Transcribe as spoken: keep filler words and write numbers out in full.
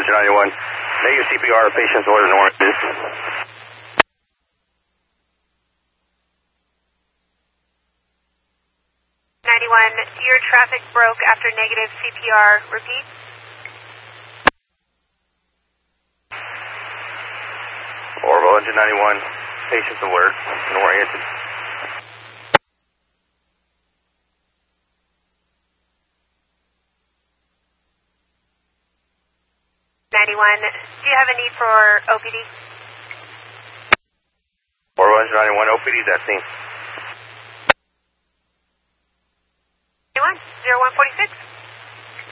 Engine ninety-one. Negative C P R, patient's order in oranges. ninety-one, your traffic broke after negative C P R. Repeat. Orbital Engine ninety-one, patient's alert and oriented. ninety-one, do you have a need for O P D? Orbital Engine ninety-one, O P D's at scene. ninety-one, zero one forty-six.